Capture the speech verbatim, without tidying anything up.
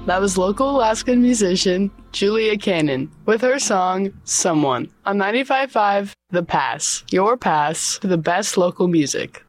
That was local Alaskan musician Julia Cannon with her song, Someone, on ninety-five point five The Pass, your pass to the best local music.